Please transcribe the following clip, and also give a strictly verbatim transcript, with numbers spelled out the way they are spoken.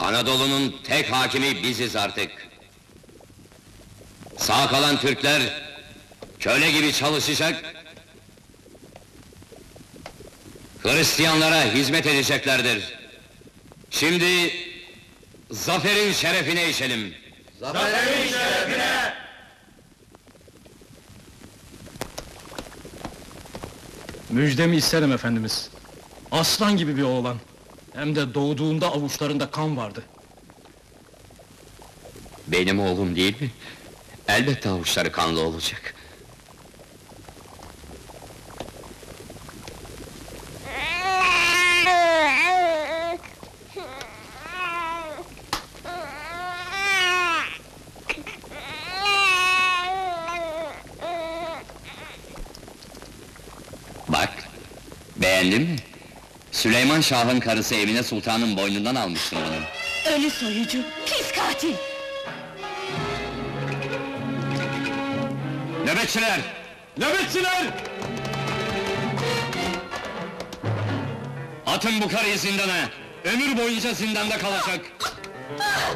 Anadolu'nun tek hakimi biziz artık. Sağ kalan Türkler, köle gibi çalışacak, Hristiyanlara hizmet edeceklerdir. Şimdi, zaferin şerefine içelim. Zaferin şerefine! Müjdemi isterim efendimiz. Aslan gibi bir oğlan. Hem de doğduğunda avuçlarında kan vardı. Benim oğlum değil mi? Elbette avuçları kanlı olacak. Bak, beğendin mi? Süleyman Şah'ın karısı Emine Sultan'ın boynundan almıştım onu. Ölü soyucu, pis katil! Nöbetçiler! Nöbetçiler! Atın bu karıyı zindana! Ömür boyunca zindanda kalacak!